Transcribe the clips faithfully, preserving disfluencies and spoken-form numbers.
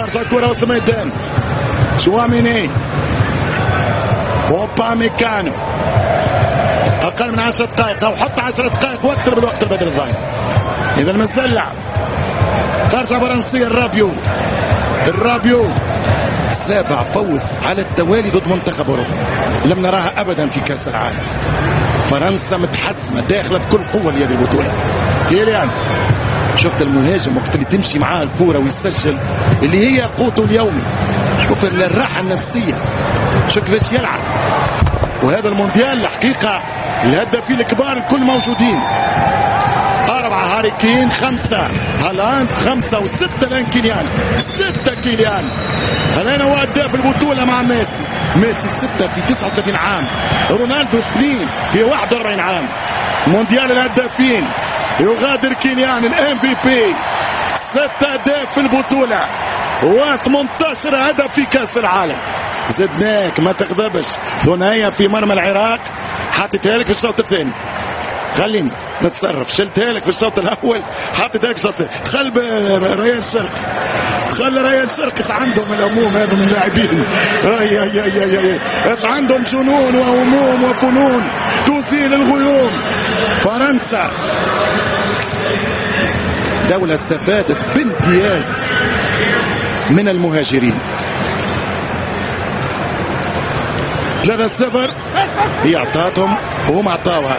ترجع الكرة وسط الميدان. تشواميني اوبا ميكانو اقل من عشر دقائق او حتى عشر دقائق واكثر بالوقت البدل الضايع. اذا مازال لعب. ترجع فرنسية الرابيو الرابيو سابع فوز على التوالي ضد منتخب اوروبا لم نراها ابدا في كاس العالم. فرنسا متحسمة داخلة بكل قوة لهذه البطولة. كيليان شفت المهاجم وقت اللي تمشي معاه الكرة ويسجل اللي هي قوته اليومي. شوف الراحة النفسية شوف كيفاش يلعب. وهذا المونديال الحقيقة الهدافين الكبار الكل موجودين. أربعة هاري كين، خمسة هالاند، خمسة وستة لان كيليان، ستة كيليان. الآن هو هداف البطولة مع ميسي. ميسي ستة في تسعة وثلاثين عام، رونالدو اثنين في واحد وأربعين عام. مونديال الهدافين يغادر كيليان الام في بي، ستة أهداف في البطولة وثمانية عشر هدف في كأس العالم. زدناك ما تغضبش. ثنائية في مرمى العراق حطيتها لك في الشوط الثاني. خليني نتصرف. شلتها لك في الشوط الاول حطيتها لك في الشوط الثاني. دخل ريان شرقي دخل ريان شرقي. ايش عندهم الهموم هذا من اللاعبين؟ اي اي اي اي اي ايش عندهم جنون وهموم وفنون تزيل الغيوم. فرنسا دولة استفادت بامتياز من المهاجرين. ثلاثة صفر هي اعطاتهم وهم اعطاوها.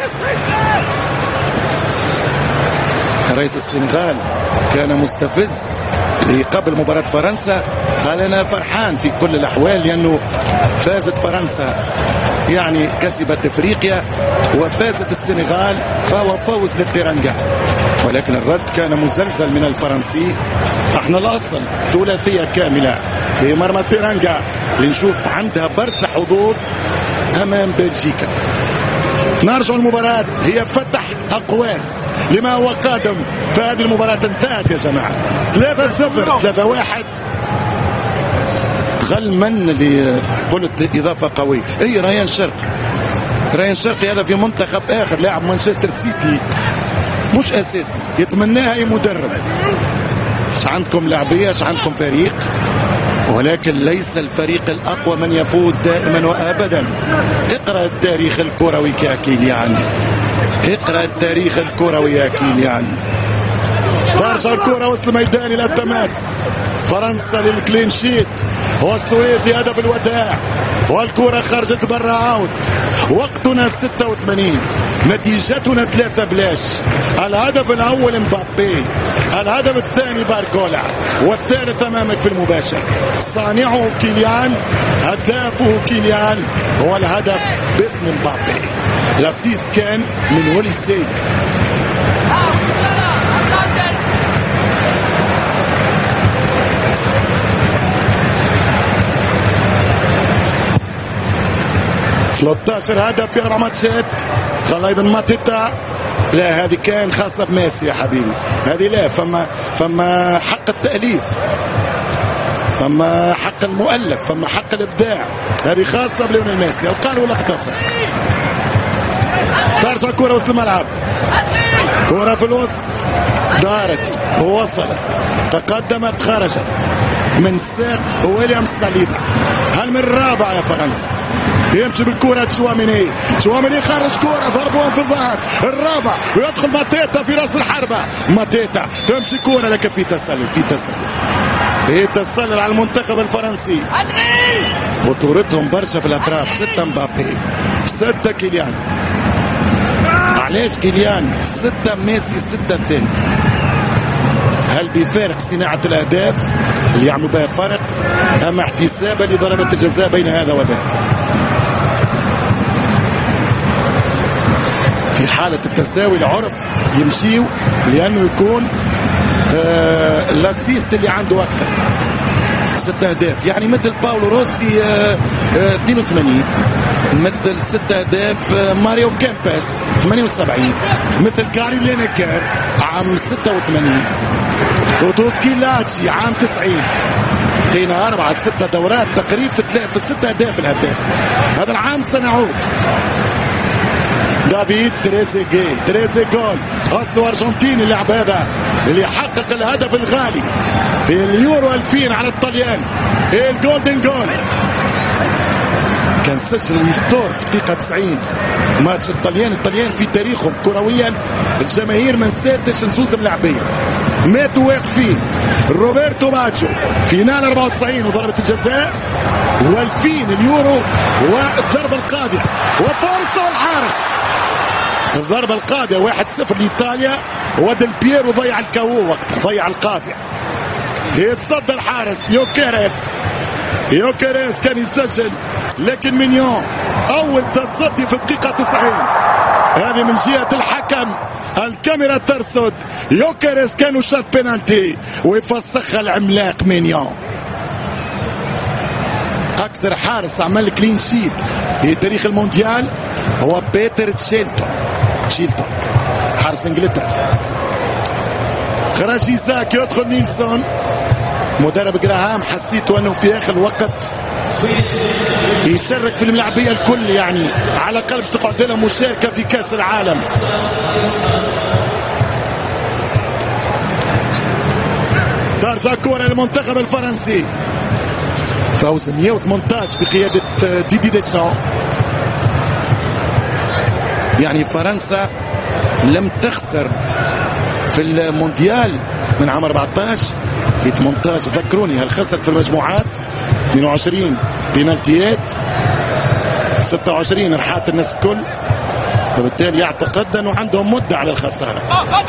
رئيس السنغال كان مستفز قبل مباراة فرنسا، قال أنا فرحان في كل الأحوال لأنه فازت فرنسا يعني كسبت أفريقيا وفازت السنغال فهو فوز للتيرانجا. ولكن الرد كان مزلزل من الفرنسي. احنا الأصل ثلاثية كاملة في مرمى التيرانجا اللي نشوف عندها برشا حظوظ أمام بلجيكا. نرجع المباراة هي فتح أقواس لما هو قادم. فهذه المباراة انتهت يا جماعة ثلاثة صفر ثلاثة واحد. دخل من اللي قلت إضافة قوية اي ريان شرقي. ريان شرقي هذا في منتخب آخر لاعب مانشستر سيتي مش أساسي يتمناها أي مدرب. ايش عندكم لاعبية ايش عندكم فريق، ولكن ليس الفريق الأقوى من يفوز دائما وأبدا. اقرأ التاريخ الكروي يا كيليان، اقرأ التاريخ الكروي يا كيليان. ترجع الكرة وسط الميدان إلى التماس. فرنسا للكلين شيت والسويد لهدف الوداع والكرة خرجت برا عاود. وقتنا ستة وثمانين نتيجتنا ثلاثة بلاش. الهدف الأول مبابي، الهدف الثاني باركولا، والثالث أمامك في المباشر. صانعه كيليان، هدافه كيليان، هو الهدف باسم مبابي. الاسيست كان من ولي السيف. ثلاثة عشر هدف في أربع ماتشات. خل أيضا ماتيتا. لا هذه كان خاصة بميسي يا حبيبي، هذه لا. فما فما حق التأليف، فما حق المؤلف، فما حق الإبداع. هذه خاصة بليونيل ميسي. القالوا لقطة أخرى. ترجع كرة وسط الملعب، كرة في الوسط دارت ووصلت تقدمت خرجت من ساق ويليام ساليبا. هل من الرابع يا فرنسا يمشي بالكرة تشواميني. تشواميني خرج كرة ضربهم في الظهر. الرابع ويدخل ماتيتا في راس الحربة. ماتيتا تمشي كرة لكن في تسلل في تسلل في تسلل على المنتخب الفرنسي. خطورتهم برشا في الأطراف. ستة مبابي، ستة كيليان. علاش كيليان؟ ستة ميسي، ستة الثاني. هل بفارق صناعة الأهداف اللي يعملوا بها فرق أم احتسابا لضربة الجزاء بين هذا وذاك؟ في حالة التساوي العرف يمشيو لأنه يكون آه الاسيست اللي عنده أكثر. ستة أهداف يعني مثل باولو روسي آه آه اثنين وثمانين، مثل ستة أهداف آه ماريو كامباس ثمانية وسبعين، مثل كاري لينيكر عام ستة وثمانين، وتوسكي لاتشي عام تسعين. لقينا أربعة ستة دورات تقريبا في, في الستة أهداف الهداف. هذا العام سنعود دافيد تريزيجيه. تريزيجول اصله ارجنتيني اللاعب هذا اللي حقق الهدف الغالي في اليورو ألفين على الطليان، الجولدن جول. كان سجل ويختار في الدقيقة تسعين. ماتش الطليان الطليان في تاريخهم كرويا الجماهير ما نساتش نصوص ملاعبين، ماتوا واقفين. روبرتو باجيو فينال أربعة وتسعين وضربة الجزاء، والفين اليورو والضربة القاضية وفرصة والحارس. الضربة القاضية واحد صفر لإيطاليا، وديل بييرو ضيع الكاو وقتها، ضيع القاضية. يتصدى الحارس يوكيريس. يوكيريس كان يسجل، لكن مينيون أول تصدي في الدقيقة تسعين. هذه من جهة الحكم، الكاميرا ترصد. يوكيريس كانوا شاط بينالتي ويفسخها العملاق مينيون. أكثر حارس عمل كلين شيت في تاريخ المونديال هو بيتر تشيلتون. تشيلتون حارس انجلترا. خرج إيزاك، يدخل نيلسون. مدرب جراهام حسيته انه في اخر الوقت يشارك في الملاعبيه الكل، يعني على الاقل باش تقعد لهم مشاركه في كاس العالم. ترجع كره للمنتخب الفرنسي، فوز مئة وثمانية عشر بقياده ديدي ديشان. يعني فرنسا لم تخسر في المونديال من عام أربعة عشر. في ثمانية عشر ذكروني هل خسر في المجموعات اثنين وعشرين بينالتيات، ستة وعشرين رحات الناس الكل، فبالتالي يعتقد انه عندهم مده على الخساره.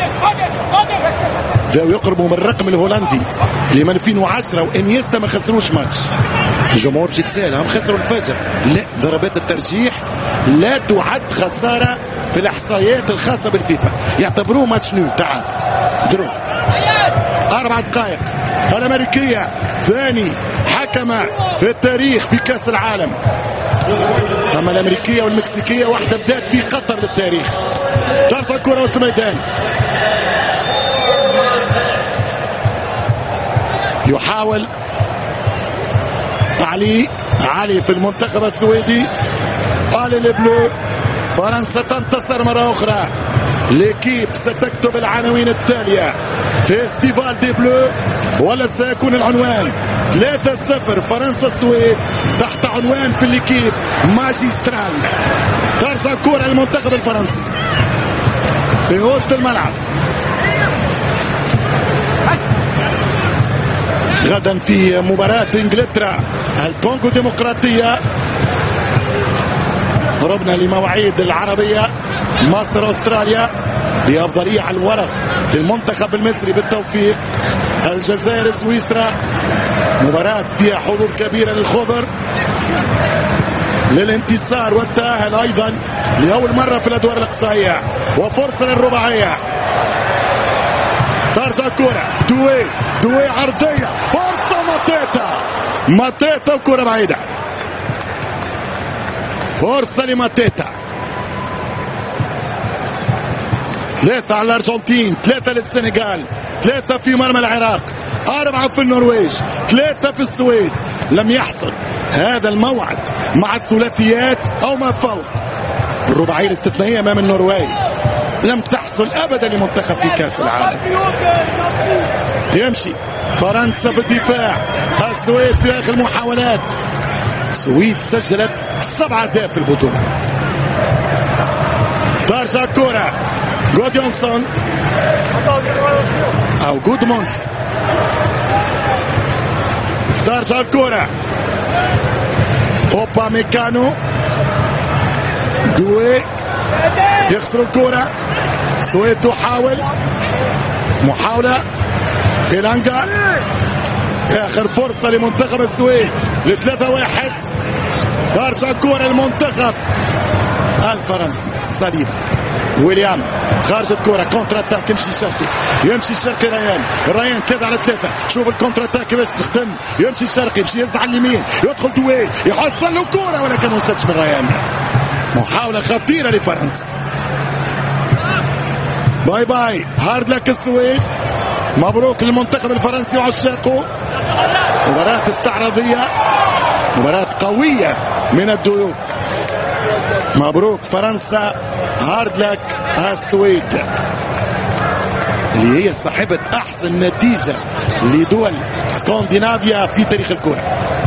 بداوا يقربوا من الرقم الهولندي اللي من ألفين وعشرة، وانيستا ما خسروش ماتش. الجمهور باش يتساءل هم خسروا الفجر؟ لا، ضربات الترجيح لا تعد خساره في الاحصائيات الخاصه بالفيفا، يعتبروه ماتش نول تعادل درو. أربع دقائق. الأمريكية ثاني حكمة في التاريخ في كأس العالم، أما الأمريكية والمكسيكية واحدة بدأت في قطر للتاريخ. ترجع الكرة وسط الميدان، يحاول علي علي في المنتخب السويدي. علي البلو. فرنسا تنتصر مرة أخرى. ليكيب ستكتب العناوين التالية: فيستيفال دي بلو، ولا سيكون العنوان ثلاثة صفر فرنسا السويد تحت عنوان في الليكيب ماجسترال. ترجع كرة المنتخب الفرنسي في وسط الملعب. غدا في مباراة انجلترا الكونغو الديمقراطية. قربنا لمواعيد العربية، مصر استراليا بأفضلية على الورق للمنتخب المصري بالتوفيق. الجزائر سويسرا، مباراة فيها حظوظ كبيرة للخضر للانتصار والتأهل أيضا لأول مرة في الأدوار الإقصائية، وفرصة للرباعية. ترجع كرة دوي دوي عرضية، فرصة ماتيتا ماتيتا وكرة بعيدة. فرصة لماتيتا. ثلاثة على الأرجنتين، ثلاثة للسنغال، ثلاثة في مرمى العراق، أربعة في النرويج، ثلاثة في السويد. لم يحصل هذا الموعد مع الثلاثيات أو ما فوق. الرباعية الاستثنائية أمام النرويج لم تحصل أبدا لمنتخب في كأس العالم. يمشي فرنسا في الدفاع، السويد في آخر المحاولات. السويد سجلت سبعة أهداف في البطولة. ترجع كرة جوديونسون أو جودمونسون. ترجع الكرة أوبا ميكانو دوي، يخسر الكرة. السويد تحاول محاولة إيلانجا، آخر فرصة لمنتخب السويد لثلاثة واحد. ترجع الكرة المنتخب الفرنسي صليبة. ويليام خارجت كرة كونتر اتاك، يمشي شرقي يمشي شرقي ريان ريان ثلاثة على ثلاثة. شوف الكونتر اتاك كيفاش تخدم، يمشي شرقي يمشي يزعل اليمين، يدخل دوي يحصل له كرة ولكن ما وصلتش من ريان. محاولة خطيرة لفرنسا. باي باي هارد لك السويد. مبروك للمنتخب الفرنسي وعشاقه. مباراة استعراضية، مباراة قوية من الديوك. مبروك فرنسا هارد لك السويد اللي هي صاحبة أحسن نتيجة لدول سكندنافيا في تاريخ الكرة.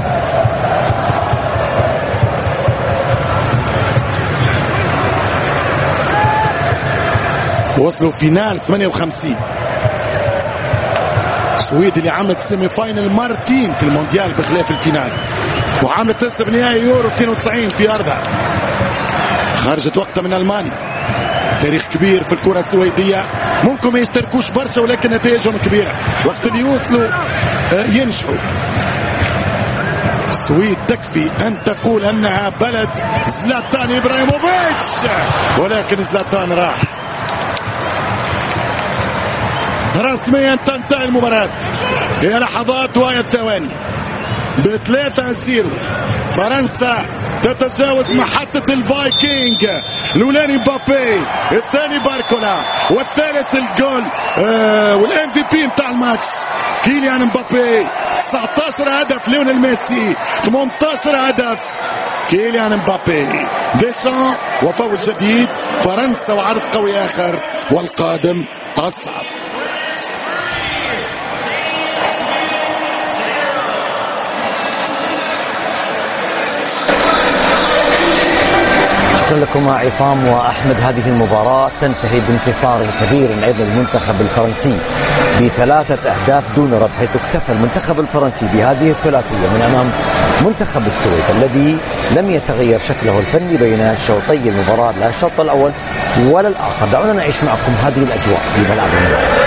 وصلوا فينال ثمانية وخمسين. السويد اللي عملت سيمي فاينل مرتين في المونديال بخلاف الفينال، وعملت لسه بنهائي يورو اثنين وتسعين في أرضها. خرجت وقتها من ألمانيا. تاريخ كبير في الكرة السويدية، ممكن ما يشتركوش برشا ولكن نتائجهم كبيرة. وقت اللي يوصلوا ينجحوا. السويد تكفي أن تقول أنها بلد زلاتان إبراهيموفيتش، ولكن زلاتان راح. رسميا تنتهي المباراة، هي لحظات وهي الثواني. بثلاثة زيرو فرنسا تتجاوز محطة الفايكنج. الأولاني مبابي، الثاني باركولا، والثالث الجول آه والام في بي نتاع الماتش كيليان مبابي. تسعة عشر هدف ليونيل ميسي، ثمانية عشر هدف كيليان مبابي. ديشان وفوز جديد، فرنسا وعرض قوي آخر، والقادم أصعب. شكرا لكم عصام وأحمد. هذه المباراة تنتهي بانتصار كبير أيضا للمنتخب الفرنسي بثلاثة أهداف دون رد، حيث اكتفى المنتخب الفرنسي بهذه الثلاثية من أمام منتخب السويد الذي لم يتغير شكله الفني بين شوطي المباراة، لا الشوط الأول ولا الآخر. دعونا نعيش معكم هذه الأجواء في ملعب المباراة.